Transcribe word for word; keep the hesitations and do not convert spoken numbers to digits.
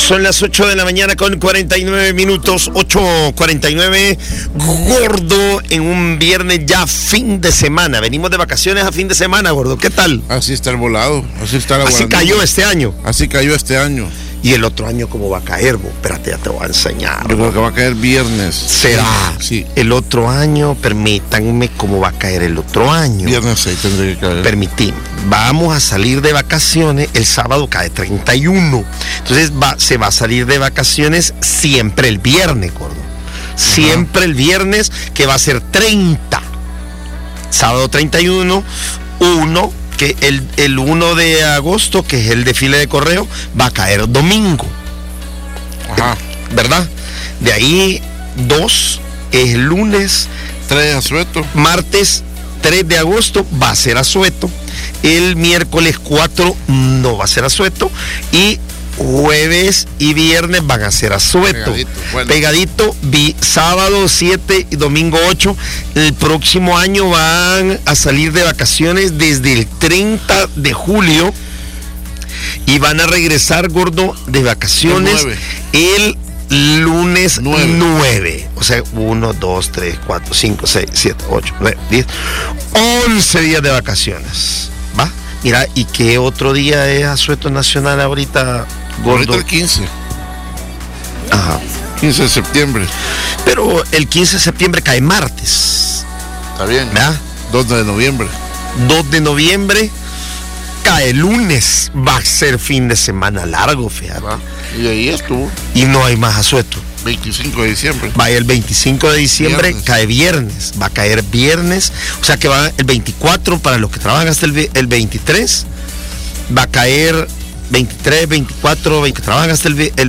Son las ocho de la mañana con cuarenta y nueve minutos, ocho cuarenta y nueve, gordo, en un viernes ya fin de semana. Venimos de vacaciones a fin de semana, gordo. ¿Qué tal? Así está el volado, así está la Así cayó este año. Así cayó este año. Y el otro año, ¿cómo va a caer, vos? Espérate, ya te voy a enseñar. Yo creo que va a caer viernes. ¿Será? Sí. El otro año, permítanme cómo va a caer el otro año. Viernes seis tendría que caer. Permitime. Vamos a salir de vacaciones. El sábado cae treinta y uno. Entonces va, se va a salir de vacaciones siempre el viernes, gordo. Siempre Ajá. el viernes, que va a ser treinta. Sábado treinta y uno, uno. Que el, el uno de agosto, que es el desfile de correo, va a caer domingo. Ajá. ¿Verdad? De ahí, dos es lunes. tres asueto. Martes tres de agosto va a ser asueto. El miércoles cuatro no va a ser asueto. Y jueves y viernes van a ser asueto. Pegadito, bueno. Pegadito, vi, sábado siete y domingo ocho. El próximo año van a salir de vacaciones desde el treinta de julio y van a regresar, gordo, de vacaciones el, el lunes nueve. nueve. O sea, uno, dos, tres, cuatro, cinco, seis, siete, ocho, nueve, diez, once días de vacaciones. ¿Va? Mira, ¿y qué otro día es asueto nacional ahorita, gordo? Ahorita el quince. Ajá. quince de septiembre. Pero el quince de septiembre cae martes. Está bien. ¿Verdad? dos de noviembre. dos de noviembre cae lunes. Va a ser fin de semana largo, fíjate. Ah, y ahí estuvo. Y no hay más asueto. veinticinco de diciembre. Va el veinticinco de diciembre, viernes. Cae viernes. Va a caer viernes. O sea que va el veinticuatro para los que trabajan hasta el, el veintitrés. Va a caer veintitrés, veinticuatro, veinte, trabajan hasta el, el